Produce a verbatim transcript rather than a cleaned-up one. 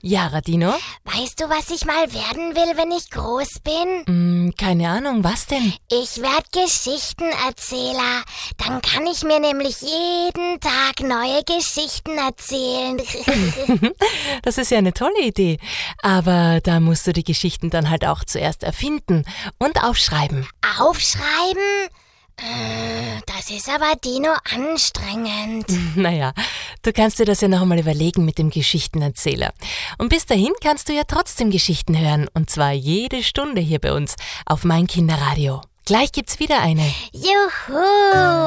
Ja, Radino? Weißt du, was ich mal werden will, wenn ich groß bin? Hm, keine Ahnung, was denn? Ich werde Geschichtenerzähler. Dann kann ich mir nämlich jeden Tag neue Geschichten erzählen. Das ist ja eine tolle Idee. Aber da musst du die Geschichten dann halt auch zuerst erfinden und aufschreiben. Aufschreiben? Das ist aber, Dino, anstrengend. Naja, du kannst dir das ja noch einmal überlegen mit dem Geschichtenerzähler. Und bis dahin kannst du ja trotzdem Geschichten hören. Und zwar jede Stunde hier bei uns auf Mein Kinderradio. Gleich gibt's wieder eine. Juhu!